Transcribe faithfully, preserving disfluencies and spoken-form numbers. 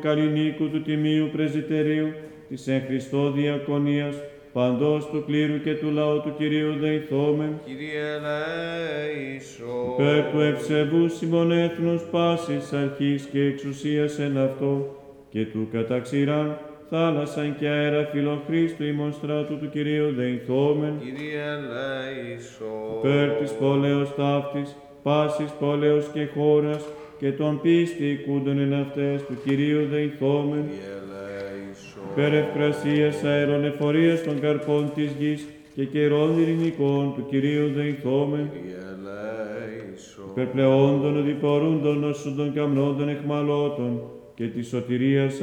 καλλινίκου του Τιμίου Πρεσβυτερίου, της εν Χριστώ διακονίας, παντός του κλήρου και του λαού του Κυρίου δεηθόμεν. Κύριε ελέησον. Υπέρ του ευσεβούς ημών έθνους πάσης αρχής και εξουσίας εν αυτό, και του καταξηράν θάλασσαν και αέρα φιλοχρίστου ημών στράτου του Κυρίου δεηθόμεν. Κύριε ελέησον. Υπέρ της πόλεως ταύτης, πάσης πόλεως και χώρας, και των πίστη οικούντων εν αυτές του Κυρίου δεηθόμεν. Κύριε ελέησον. Υπέρ ευκρασίας αέρων εφορίας των καρπών της γης, και καιρών ειρηνικών του Κυρίου δεηθόμεν. Κύριε ελέησον. Υπέρ πλεόντων οδηπορούντων νοσούντων καμνόντων εχμαλώτων, και της σωτηρίας